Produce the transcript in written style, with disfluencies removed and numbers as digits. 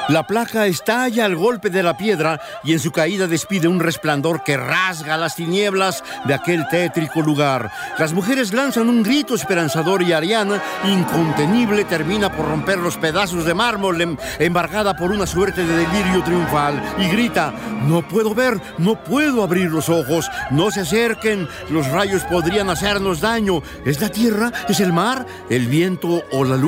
La placa estalla al golpe de la piedra y en su caída despide un resplandor que rasga las tinieblas de aquel tétrico lugar. Las mujeres lanzan un grito esperanzador y Ariana, incontenible, termina por romper los pedazos de mármol embargada por una suerte de delirio triunfal y grita: «No puedo ver, no puedo abrir los ojos, no se acerquen, los rayos podrían hacernos daño. ¿Es la tierra? ¿Es el mar? ¿El viento o la luz?»